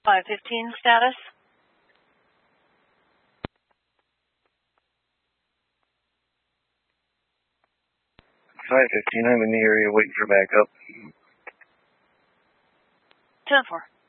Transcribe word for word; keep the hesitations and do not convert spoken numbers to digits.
five fifteen status. five fifteen, I'm in the area waiting for backup. ten four.